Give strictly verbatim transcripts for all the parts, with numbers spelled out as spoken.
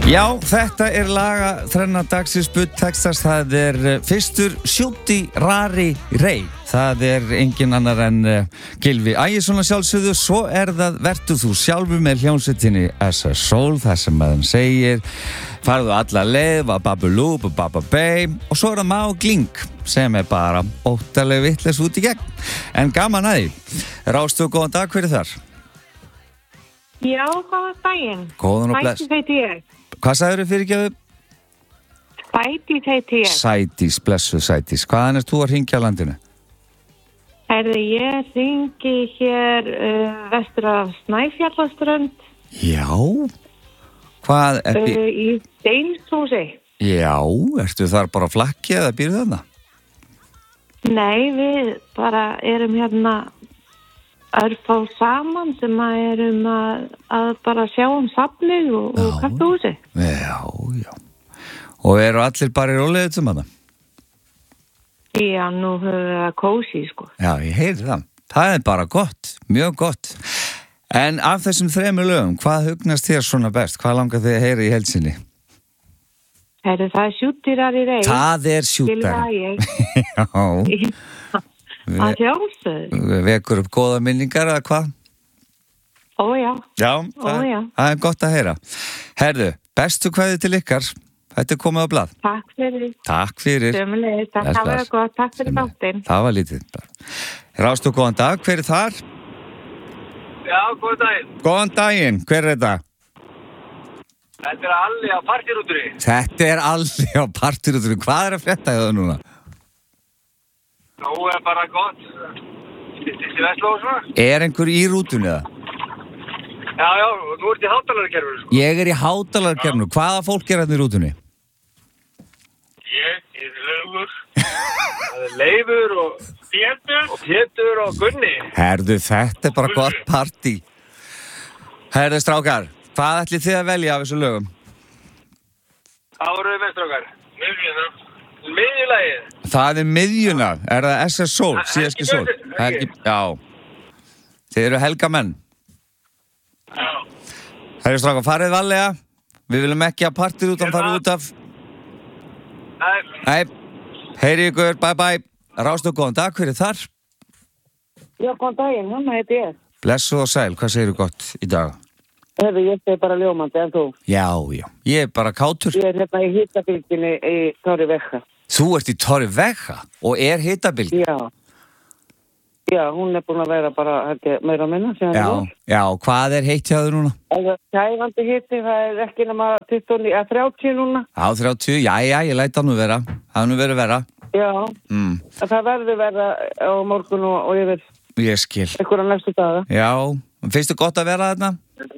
Já, þetta er laga þrenna dagsins butt Texas, það er fyrstur Shooty Rari Ray, það er engin annar en uh, Gylfi Ægisson að sjálfsögðu, svo er það Vertu þú sjálfur með hljómsveitinni S S Soul, það sem maður segir farðu alla leið, var Babaloo og Baba Bay og svo er það Má Gling sem er bara óttalega vitleis út í gegn, en gaman að því. Rástu, góðan dag, hver er þar? Já, góðan daginn. Góðan og bless. Sædís heiti ég. Hvað sagðirðu fyrirgefðu? Sædís heiti ég. Sædís, blessuð Sædís. Hvaðan er þú að hringja á landinu? Herði, ég hringi hér uh, vestur af Snæfjallaströnd. Já. Hvað er... Uh, í Steinshúsi. Já, ertu þar bara á flakki eða býrðu þarna? Nei, við bara erum hérna örfá saman sem að erum að, að bara sjá um safnið og, og kaffihúsi. Já, já. Og eru allir bara í rólegið sem hana? Já, nú höfum við að kósi, sko. Já, ég heyri það. Það er bara gott, mjög gott. En af þessum þremur lögum, hvað hugnast þér svona best? Hvað langar þið að heyra í heilsinni? Herri, það er Shooty Rari Ray. Það er Shooty. Já. Að sjálfsögðu. Vekur upp góða minningar eða hvað? Ó já. Já, Ó, það, já. það er gott að heyra. Herðu, bestu kveðju til ykkar. Þetta er komið á blað. Takk fyrir. Takk fyrir. Sömulegis, takk, það var gott. Takk fyrir þáttinn. Það var lítið. Rástu, góðan dag, hver er þar? Já, góðan daginn. Góðan daginn, hver er þetta? Þetta er Alli á partírútunni. Þetta er Alli á partírútunni. Hvað er að frétta það núna? Nú er bara gott. Stýttist í Vestló og svona. Er einhver í rútunni eða? Já, já, nú ert í hátalarkerfinu, sko. Ég er í hátalarkerfinu. Hvaða fólk er hérna í rútunni? Ég, ég er Leifur. Það er Leifur og Pétur og Pétur og Gunni. Herðu, þetta er bara gott partí. Herðu, strákar, hvað ætlið þið að velja af þessu lögum? Það voru við með strákar. Miðjuna. Miðjulagið. Það er miðjuna. Er það S S Soul, síðaski Soul? Helgi, já. Þið eru helgamenn. Já. Herðu, strákar, farið varlega. Við viljum ekki að partí út af farið út af. Nei. Nei. Heyri ykkur, bye bye. Rástu, góðan dag, hver er þar? Já, góðan daginn, hann heiti ég. Blessuð og sæl, hvað segirðu gott í dag? Hefur, ég segi bara ljómandi, en þú? Já, já, ég er bara kátur. Ég er hérna í hitabylginni í Torri Vekka. Þú ert í Torri Vekka og er hitabylgin? Já. Já, hún er búin að vera bara, held ég, meira að minna. Já, já, hvað er heitt hjá þér núna? Það er kæfandi hiti, það er ekki nema tuttugu, eða þrjátíu núna. Já, þrjátíu, já, já, ég læt það nú vera. Það er nú verið vera. Já, mm. það verður vera á morgun og, og yfir. Ég skil. Einhverja næstu daga. Já, finnst þú gott að vera þarna?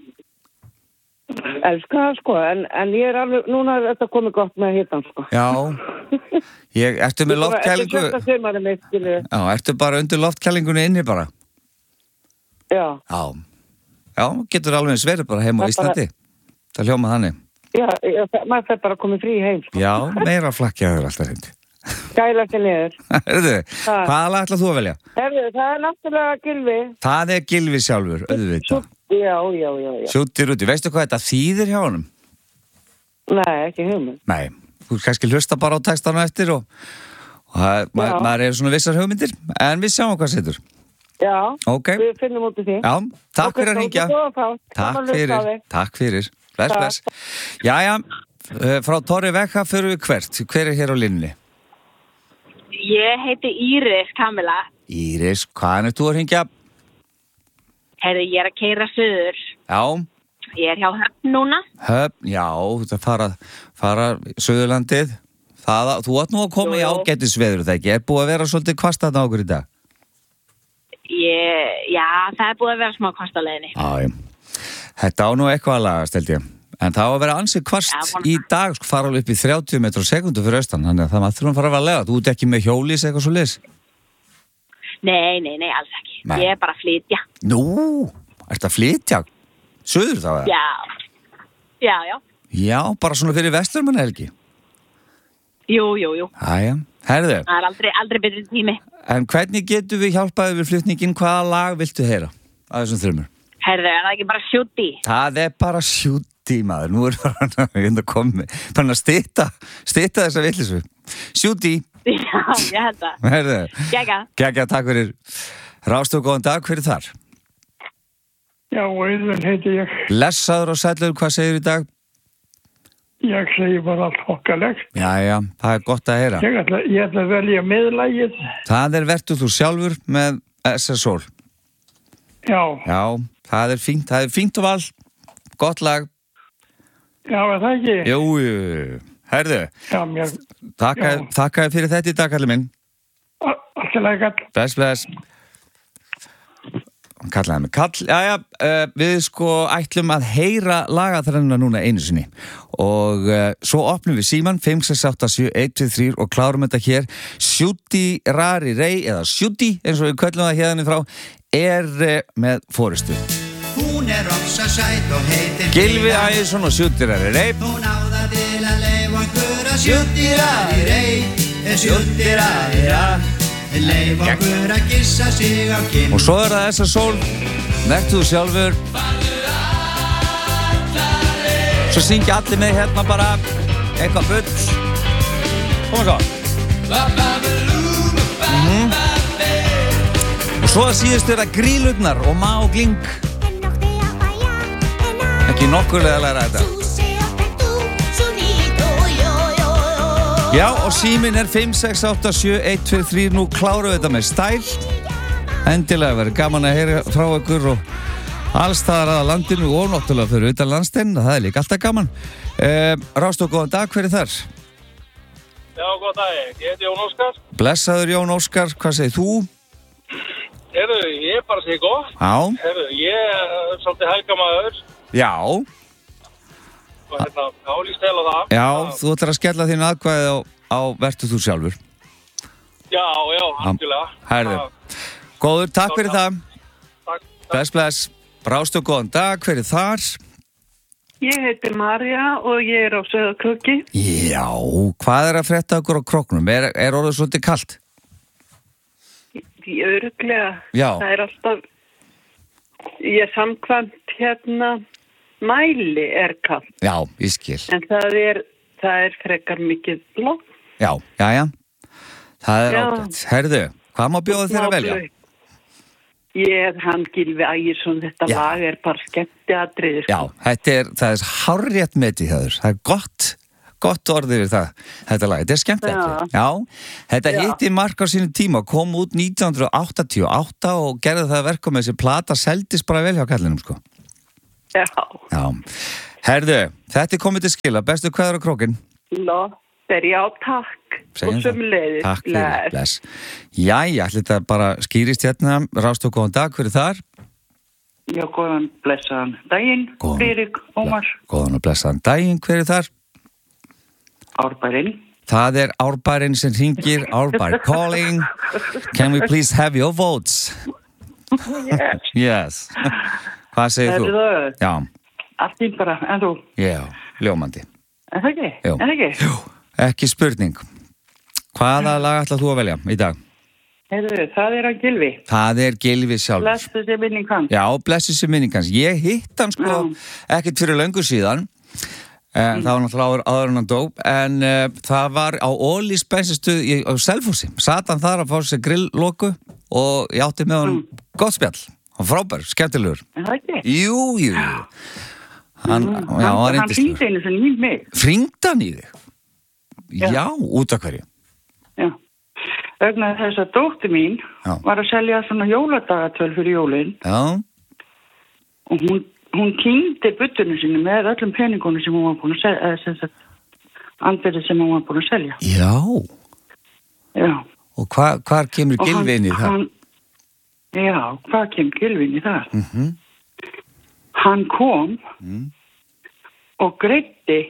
Elskar það, sko, en, en ég er alveg, núna er þetta komið gott með hitan, sko. Já, ég, ertu með loftkælingu? Þetta er sjötta sumarið mitt, skilju. Já, ertu bara undir loftkælingunni inni bara? Já. Já, já, getur alveg eins verið bara heima á Íslandi. Bara... Það hljóma þannig. Já, ég, maður fer bara að koma frí heim, sko. Já, meira flakkjaður alltaf hindi. Gæla til niður. Herðu, hvaða lag ætlar þú að velja? Herðu, það er náttúrulega Gylfi. Það er Gylfi sjálfur, auðvitað. Já, já, já, já. Shooty Rúti, veistu hvað þetta þýðir hjá honum? Nei, ekki hugmynd. Nei, þú kannski hlusta bara á textana eftir og, og það, ma maður er svona vissar hugmyndir, en við sjáum hvað setur. Já, okay. Við finnum út í því. Já, takk okay, fyrir að hringja. Takk fyrir, takk fyrir. Bless, bless. Jæja, frá Torri Vekka fyrir við hvert. Hver er hér á línni? Ég heiti Íris Kamila. Íris, hvaðan er þú að hringja? Herðu, ég er að keyra suður. Já. Ég er hjá Höfn núna. Höfn, já, þetta fara, fara Suðurlandið. Það, þú átt nú að koma jú, í ágættisveður, það ekki? Er búið að vera svolítið hvasst þarna okkur í dag? Ég, já, það er búið að vera smá hvasst á leiðinni. Já, já. Þetta á nú eitthvað að lagast, held ég. En það á að vera ansið hvasst ja, í dag, sko, fara alveg upp í þrjátíu metrar á sekundu fyrir austan, þannig að það maður þurfum að fara að lega. Þú ert ekki með hjólís eitthvað svo leys? Nei, nei, nei, alls ekki. Nei. Ég er bara að flytja. Nú, ertu að flytja? Suður þá, eða? Já, já, já. Já, bara svona fyrir vesturmann, Helgi? Jú, jú, jú. Æja, herðu. Það er aldrei, aldrei betri tími. En hvernig getum við hjálpaði við flutningin? Hvaða lag viltu heyra af þessum þrjumur? Herðu, er það ekki bara Shooty? Það er bara Shooty. tímaður, nú er hann hérna komið, hann að stytta, stytta þessa villisu. Sjúti. Já, ég held það. Herðu. Gekka. Gekka, takk fyrir. Rástu og góðan dag, hver er þar? Já, Auðun heiti ég. Blessaður og sælur, hvað segir í dag? Ég segi bara allt okkalegt. Jæja, það er gott að heyra. Ég ætla, ég ætla að velja miðlægið. Það er vertu þú sjálfur með S S Sól. Já. Já, það er fínt, það er fínt og val. Gott lag. Já, er það ekki? Jú, jú. Herðu. Já, mér... Þakka, þakka fyrir þetta í dag, kallið minn. Alltaf leikall. Bless, bless. Hann kallaði mig kall. Jæja, uh, við sko ætlum að heyra lagaþrennuna núna einu sinni. Og uh, svo opnum við síman fimm sex átta sjö eitt tvö þrjú og klárum þetta hér. Sjúti Rari Rey, eða Sjúti, eins og við köllum það hérna frá, er uh, með fórustu. Hún er ofsa sæt og heitir Gylfi Ægisson og Sjúti Rari Rey. Hún áða til að leifa okkur að Sjúti Rari Rey, Sjúti Rari Rey, leifa okkur að gissa sig á kinn. Og svo er það S S Sól, vertu þú sjálfur. Svo syngja allir með hérna bara eitthvað bull. Koma svo. Mm-hmm. Og svo að síðust er það Grílurnar og Má og Gling. Ekki nokkurlega að læra þetta. Já, og síminn er fimm sex átta sjö eitt tvö þrjú. Nú klárum við þetta með stæl. Endilega verður gaman að heyra frá ykkur og alls staðar að landinu og náttúrulega fyrir utan landsteinn. Það er líka alltaf gaman. Uh, Rástu og góðan dag, hver er þar? Já, góðan dag. Ég heiti Jón Óskar. Blessaður Jón Óskar, hvað segir þú? Herru, ég bara segi gott. Já. Herru, ég er svolítið helgamaður. Já. Og hérna, já, líst heila það. Já, þú ætlar að skella þínu aðkvæði á, á vertu þú sjálfur. Já, já, algjörlega. Herðu. Góður, takk fyrir það. Takk. Bless, bless. Rástu og góðan dag, hver er þar? Ég heiti Marja og ég er á Sauðárkróki. Já, hvað er að frétta okkur á króknum? Er, er orðið svolítið kalt? Í öruglega. Já. Það er alltaf, ég er samkvæmt hérna, mæli er kalt. Já, ég skil. En það er, það er frekar mikið blótt. Já, já, já. Það er Já. ágætt. Herðu, hvað má bjóða þér að velja? Ég er hann Gylfi Ægisson, þetta Já. lag er bara skemmtiatriði. Já, þetta er, það er hárrétt metið hjá þér. Það er gott, gott orðið við það, þetta lag. Þetta er skemmtilegt. Já. Já, þetta Já. hitti mark á sínu tíma, kom út nítján hundruð áttatíu og átta og gerði það verkum með þessi plata seldist bara vel hjá kallinum, sko. Já. Já. Herðu, þetta er komið til skila, bestu kveður á krókinn. Nó, þeir já, takk. Segjum og það. sömuleiðis. Takk fyrir, bless. Jæja, ætli þetta bara skýrist hérna. Rástu og góðan dag, hver er þar? Já, góðan blessaðan daginn, Góðan. Friðrik, Ómar, Góðan og blessaðan daginn, hver er þar? Árbærin. Það er Árbærinn sem hringir, Árbær calling. Can we please have your votes? Yes. Yes. Hvað segir þú? Herðu, Já, allt í bara, en þú? já, ljómandi. En það ekki? Jú. En það ekki? Jú, ekki spurning. Hvaða lag ætlar þú að velja í dag? Herðu, það er að Gylfi. Það er Gylfi sjálfur. Blessu sér minning hans. Já, blessu sér minning hans. Ég hitt hann sko ekkert fyrir löngu síðan. En það var náttúrulega áður, áður en hann dó. En uh, það var á Ólís bensinstöð á Selfossi. Sat hann þar að fá sér grillloku og ég átti með hann mm. gott spjall. Hann frábær, skemmtilegur. En það ekki? Jú, jú, jú. Hann, Mm, já, hann, hann hann hringdi einu sem hýnd mig. Hringdi hann í þig? Já, Já. út af hverju? Já. Vegna þess að dóttir mín Já. var að selja svona jóladagatöl fyrir jólin Já, og hún, hún týndi buddunum sínu með öllum peningunum sem hún var búin að selja, eða sem sagt, andverðið sem hún var búin að selja. já. Já. Og hva, hvar kemur Og Gylfi inn í það? hann- Já, hvað kemur Gylfi inn í það? Mhm. Hann kom Mm. og greiddi,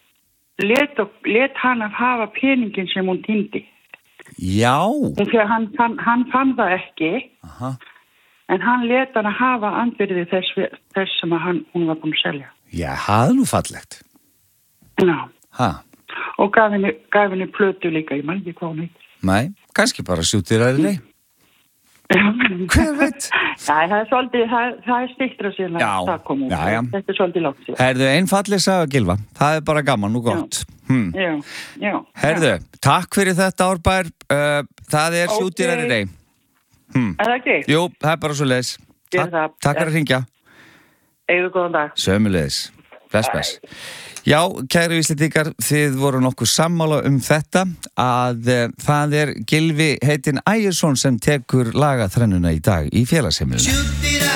let, og, let hann að hafa peningin sem hún týndi. Já. Þegar hann, hann, hann fann það ekki, Aha. en hann let hann að hafa andvirði þess, þess sem að hann, hún var búin að selja. Já, það er nú fallegt. Já. Ha, Og gaf henni, gaf henni plötu líka, ég man ekki hvað hún heitir. nei, kannski bara sjútir að reyna. Hver veit? Nei, það er svolítið, það, það er stiltra síðan Já, að það kom út. já, já. Þetta er svolítið langt síðan. Herðu, einfalleg saga Gylfa. Það er bara gaman og gott. Hmm. Já, já. Herðu, takk fyrir þetta Árbær. Uh, það er Ok. sjútdýrar í rey. Hmm. Er það ekki? Jú, það er bara svo leiðis. Gerðu það. Takk fyrir að hringja. Eigðu góðan dag. Sömuleiðis. Bless, bless. Já, kæru Íslendingar, þið voru nokkuð sammála um þetta að uh, það er Gylfi heitinn Ægjesson sem tekur lagaþrennuna í dag í félagsheimilinu.